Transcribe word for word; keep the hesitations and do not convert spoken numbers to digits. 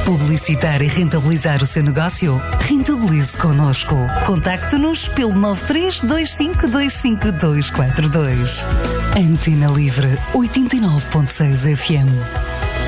Publicitar e rentabilizar o seu negócio? Rentabilize connosco. Contacte-nos pelo nove três dois cinco dois cinco dois quatro dois. Antena Livre oitenta e nove ponto seis F M.